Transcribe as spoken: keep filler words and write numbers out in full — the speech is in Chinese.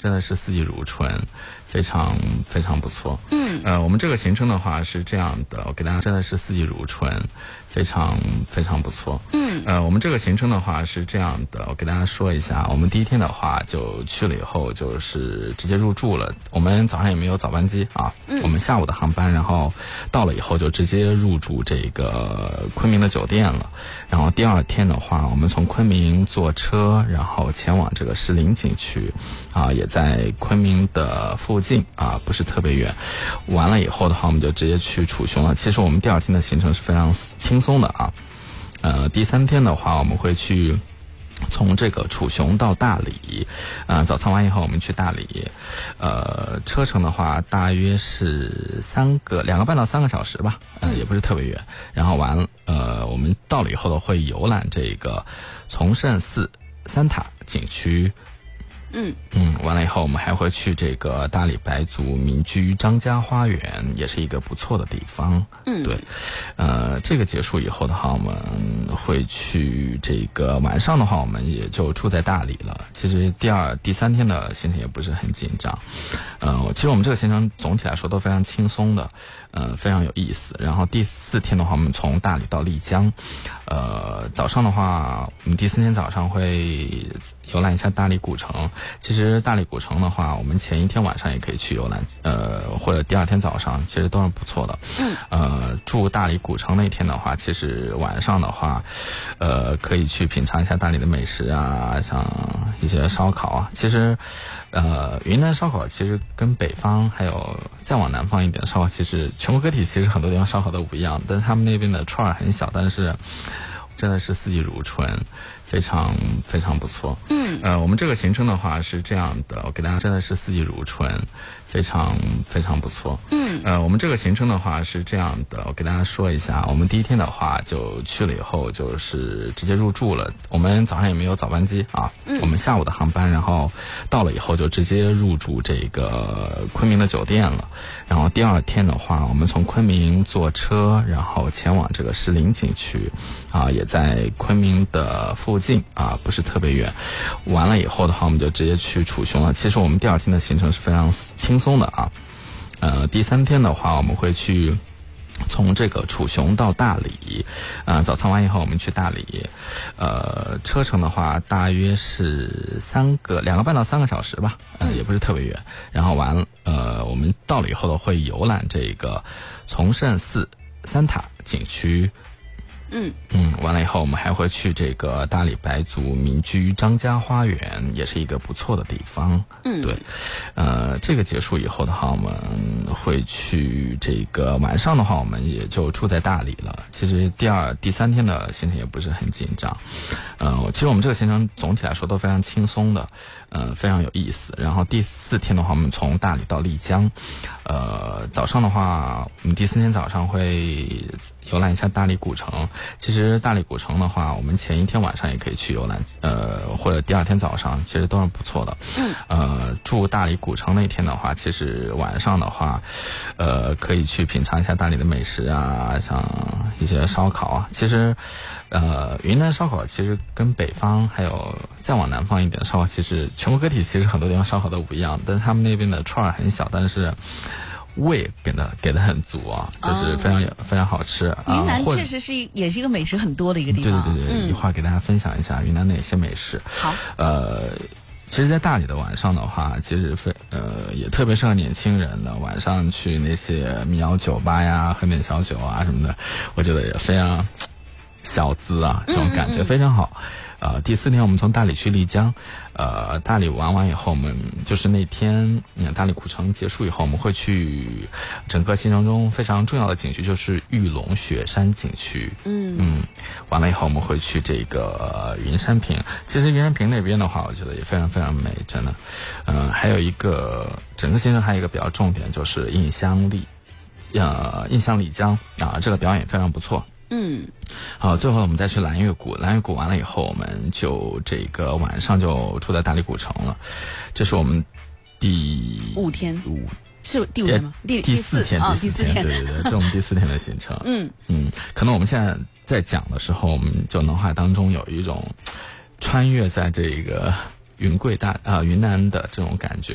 真的是四季如春，非常非常不错。 嗯， 呃，我们这个行程的话是这样的，我给大家真的是四季如春，非常非常不错。 嗯， 呃，我们这个行程的话是这样的，我给大家说一下，我们第一天的话就去了以后就是直接入住了，我们早上也没有早班机啊， 嗯， 我们下午的航班，然后到了以后就直接入住这个昆明的酒店了。然后第二天的话，我们从昆明坐车，然后前往这个石林景区，啊，也在昆明的附近啊，不是特别远。完了以后的话，我们就直接去楚雄了。其实我们第二天的行程是非常轻松的啊。呃，第三天的话，我们会去从这个楚雄到大理，呃，早餐完以后我们去大理，呃，车程的话大约是三个两个半到三个小时吧，呃，也不是特别远。然后完，呃，我们到了以后呢，会游览这个崇圣寺三塔景区。 嗯嗯，完了以后我们还会去这个大理白族民居张家花园，也是一个不错的地方。 嗯， 对，呃，这个结束以后的话，我们会去这个晚上的话，我们也就住在大理了。其实第二、第三天的行程也不是很紧张，呃，其实我们这个行程总体来说都非常轻松的，呃，非常有意思。然后第四天的话，我们从大理到丽江，呃，早上的话，我们第四天早上会游览一下大理古城。其实大理古城的话，我们前一天晚上也可以去游览，呃，或者第二天早上，其实都是不错的。 嗯， 呃，住大理古城那天的话，其实晚上的话，呃，可以去品尝一下大理的美食啊，像一些烧烤啊。其实，呃，云南烧烤其实跟北方还有再往南方一点的烧烤，其实全国各地其实很多地方烧烤都不一样，但是他们那边的串儿很小，但是真的是四季如春，非常非常不错。 嗯， 呃，我们这个行程的话是这样的，我给大家真的是四季如春，非常非常不错。 嗯， 呃，我们这个行程的话是这样的，我给大家说一下，我们第一天的话就去了以后就是直接入住了，我们早上也没有早班机啊， 嗯， 我们下午的航班，然后到了以后就直接入住这个昆明的酒店了。然后第二天的话，我们从昆明坐车，然后前往这个石林景区，啊，也在昆明的附近啊，不是特别远。完了以后的话，我们就直接去楚雄了。其实我们第二天的行程是非常轻松的啊。呃，第三天的话，我们会去从这个楚雄到大理，呃，早餐完以后我们去大理，呃，车程的话大约是三个两个半到三个小时吧，呃，也不是特别远。然后完，呃，我们到了以后呢，会游览这个崇圣寺三塔景区。 嗯嗯，完了以后我们还会去这个大理白族民居张家花园，也是一个不错的地方。 嗯， 对，呃，这个结束以后的话，我们会去这个晚上的话，我们也就住在大理了。其实第二、第三天的行程也不是很紧张，呃，其实我们这个行程总体来说都非常轻松的，呃，非常有意思。然后第四天的话，我们从大理到丽江，呃，早上的话，我们第四天早上会游览一下大理古城。其实大理古城的话，我们前一天晚上也可以去游览，呃，或者第二天早上，其实都是不错的。 嗯， 呃，住大理古城那天的话，其实晚上的话，呃，可以去品尝一下大理的美食啊，像一些烧烤啊。其实，呃，云南烧烤其实跟北方还有再往南方一点的烧烤，其实全国各地其实很多地方烧烤都不一样，但是他们那边的串儿很小，但是味给的给的很足啊，就是非常、哦、非常好吃。 云南确实是也是一个美食很多的一个地方。 对对对对，嗯、一会儿给大家分享一下云南的一些美食。 好， 呃，其实，在大理的晚上的话，其实非呃也特别适合年轻人的，晚上去那些民谣酒吧呀，喝点小酒啊什么的，我觉得也非常小资啊，这种感觉非常好。嗯嗯嗯呃，第四天我们从大理去丽江，呃，大理玩完以后，我们就是那天，嗯，大理古城结束以后，我们会去整个行程中非常重要的景区，就是玉龙雪山景区。 嗯嗯，完了以后我们会去这个云山坪。其实云山坪那边的话，我觉得也非常非常美，真的。嗯、呃，还有一个整个行程还有一个比较重点就是印香丽，呃，印香丽江啊，这个表演非常不错。 嗯， 好，最后我们再去蓝月谷，蓝月谷完了以后，我们就这个晚上就住在大理古城了。这是我们第五天， 五是第五天吗？第第四天， 哦、 第四天，对对对，这是我们第四天的行程。 嗯嗯，可能我们现在在讲的时候，我们就脑海当中有一种穿越在这个云贵大啊、呃、云南的这种感觉。